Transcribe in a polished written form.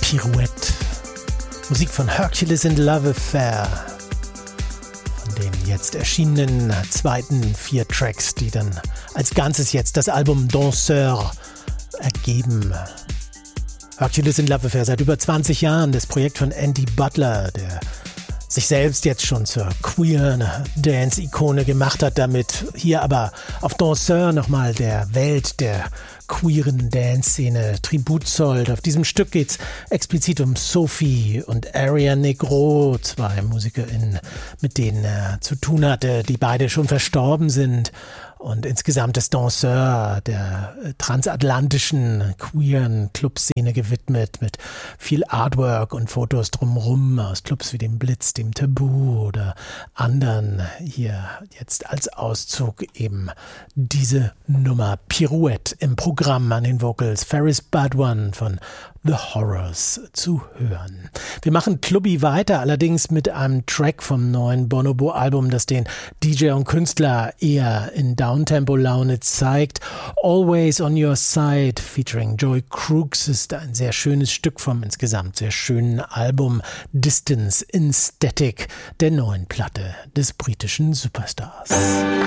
Pirouette. Musik von Hercules and Love Affair. Von den jetzt erschienenen zweiten 4 Tracks, die dann als Ganzes jetzt das Album Danseur ergeben. Hercules and Love Affair seit über 20 Jahren, das Projekt von Andy Butler, der sich selbst jetzt schon zur queeren Dance-Ikone gemacht hat, damit hier aber auf Danseur nochmal der Welt der queeren Dance-Szene Tribut zollt. Auf diesem Stück geht's explizit um Sophie und Aria Negro, 2 MusikerInnen, mit denen er zu tun hatte, die beide schon verstorben sind. Und insgesamt ist Danseur der transatlantischen queeren Clubszene gewidmet, mit viel Artwork und Fotos drumherum aus Clubs wie dem Blitz, dem Tabu oder anderen. Hier jetzt als Auszug eben diese Nummer Pirouette im Programm an den Vocals Ferris Badwan von The Horrors zu hören. Wir machen Clubby weiter, allerdings mit einem Track vom neuen Bonobo-Album, das den DJ und Künstler eher in Downtempo-Laune zeigt. Always on Your Side featuring Joy Crooks ist ein sehr schönes Stück vom insgesamt sehr schönen Album Distance in Static, der neuen Platte des britischen Superstars.